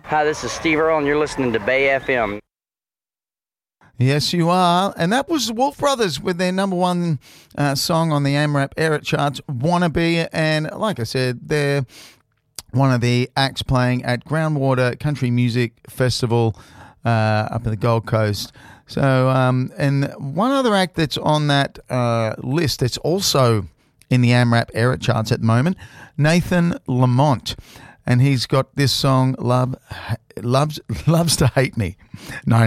Hi, this is Steve Earle, and you're listening to Bay FM. Yes, you are. And that was the Wolf Brothers with their number one song on the AMRAP Era charts, Wannabe. And like I said, they're one of the acts playing at Groundwater Country Music Festival up in the Gold Coast. So, and one other act that's on that list that's also in the AMRAP Era charts at the moment, Nathan Lamont. And he's got this song, Loves to Hate Me. No,